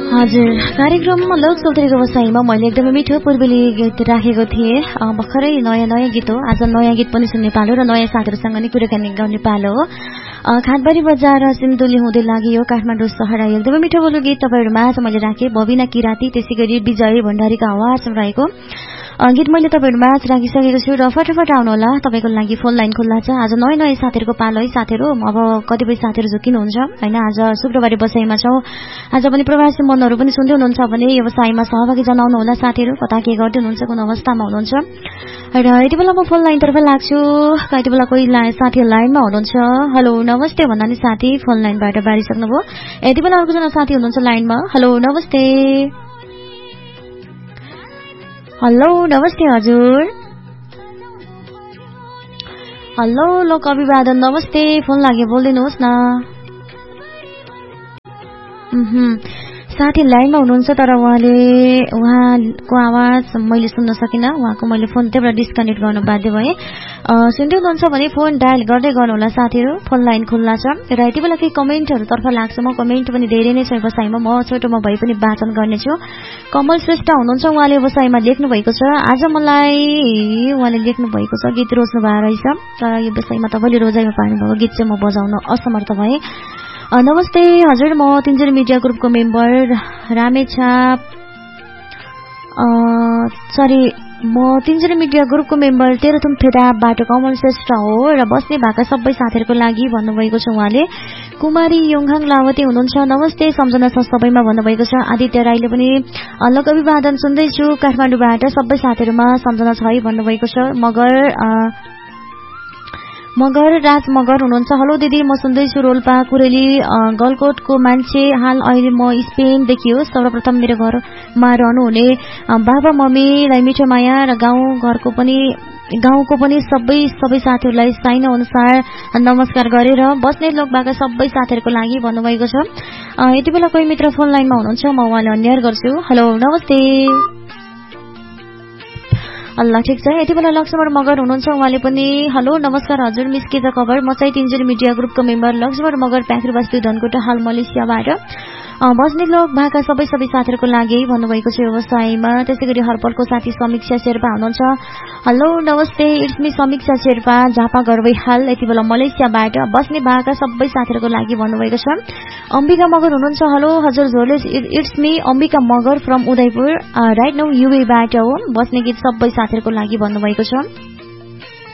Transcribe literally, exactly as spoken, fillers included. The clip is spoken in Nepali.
हजुर, कार्यक्रम लोक चौधरीको व्यवसायमा मैले एकदमै मिठो पूर्वेली गीत राखेको थिएँ। भर्खरै नयाँ नयाँ गीत हो। आज नयाँ गीत पनि सुन्ने पालो र नयाँ साथीहरूसँग नै कुराकानी गर्ने पालो हो। खादबारी बजार सिन्धुली हुँदै लाग्यो काठमाडौँ सहर एकदमै मिठो बोलो गीत तपाईँहरूमा आज मैले राखेँ। बबिना किराती त्यसै गरी विजय भण्डारीको आवाजमा रहेको गीत मैले तपाईँहरूमा आज राखिसकेको छु र फटाफट आउनुहोला। तपाईँको लागि फोन लाइन खुल्ला छ। आज नयाँ नयाँ साथीहरूको पालो है साथीहरू। अब कतिपय साथीहरू झुकिनुहुन्छ होइन, आज शुक्रबारे बसाइमा छौँ। आज पनि प्रवासी मनहरू पनि सुन्दै हुनुहुन्छ भने व्यवसायमा सहभागी जनाउनु होला साथीहरू। कता के गर्दै हुनुहुन्छ, कुन अवस्थामा हुनुहुन्छ र यति बेला म फोन लाइनतर्फ लाग्छु। यति बेला कोही साथी लाइनमा हुनुहुन्छ। हेलो नमस्ते भन्दा नि साथी फोन लाइनबाट बारिसक्नुभयो। यति बेला अर्कोजना साथी हुनुहुन्छ लाइनमा। हेलो नमस्ते। हेलो नमस्ते हजुर। हेलो लोक अभिवादन नमस्ते। फोन लाग्यो बोलिदिनुहोस् न। साथी लाइनमा हुनुहुन्छ तर उहाँले उहाँको आवाज मैले सुन्न सकिनँ। उहाँको मैले फोन त्यहीबाट डिस्कनेक्ट गर्न बाध्य भएँ। सुन्दै हुनुहुन्छ भने फोन डायल गर्दै गर्नुहोला साथीहरू। फोन लाइन खुल्ला छ र यति बेला केही कमेन्टहरूतर्फ लाग्छ। म कमेन्ट पनि धेरै नै छ व्यवसायमा, म छोटोमा भए पनि वाचन गर्नेछु। कमल श्रेष्ठ हुनुहुन्छ, उहाँले व्यवसायमा लेख्नु भएको छ आज मलाई उहाँले लेख्नु भएको छ गीत रोज्नु भएको रहेछ तर यो व्यवसायमा तपाईँले रोजाइमा पार्नुभएको गीत चाहिँ म बजाउन असमर्थ भएँ। नमस्ते हजुर, म तिनजरी मिडिया ग्रुपको मेम्बर रामेछाप सरी म तिनजरी मिडिया ग्रुपको मेम्बर तेह्रथुम फेटाबाट कमल श्रेष्ठ हो र बस्ने भएका सबै साथीहरूको लागि भन्नुभएको छ उहाँले। कुमारी योङहाङ लावती हुनुहुन्छ, नमस्ते सम्झना छ सबैमा भन्नुभएको छ। आदित्य राईले पनि लोक अभिवादन सुन्दैछु काठमाडौँबाट सबै साथीहरूमा सम्झना छ है भन्नुभएको छ। मगर मगर राज मगर हुनुहुन्छ, हेलो दिदी म सुन्दैछु रोल्पा कुरेली गलकोटको मान्छे, हाल अहिले म स्पेनदेखि हो। सर्वप्रथम मेरो घरमा रहनुहुने बाबा मम्मीलाई मिठो माया र गाउँ घरको पनि गाउँको पनि सबै सबै साथीहरूलाई साइन अनुसार नमस्कार गरेर बस्ने लोक भएका सबै साथीहरूको लागि भन्नुभएको छ। यति बेला कोही मित्र फोन लाइनमा हुनुहुन्छ, म उहाँलाई अन्याय गर्छु। हेलो नमस्ते। अल्लाह ठिक छ। यति बेला लक्ष्मण मगर हुनुहुन्छ, उहाँले पनि हेलो नमस्कार हजुर मिस के छ खबर, म चाहिँ तिनजरी मिडिया ग्रुपको मेम्बर लक्ष्मण मगर प्याक्रुवास्तु धनकोटा हाल मलेसियाबाट बस्ने लोक भएका सबै सबै साथीहरूको लागि भन्नुभएको छ व्यवसायमा। त्यसै गरी हरपलको साथी समीक्षा शेर्पा हुनुहुन्छ, हेलो नमस्ते इट्स मी समीक्षा शेर्पा झापा गर्वै हाल यति बेला मलेसियाबाट बस्ने भएका सबै साथीहरूको लागि भन्नुभएको छ। अम्बिका मगर हुनुहुन्छ, हेलो हजुर झोले it's me Ambika Magar from Udaipur right now युएबाट हो बस्ने गीत सबै साथीहरूको लागि भन्नुभएको छ।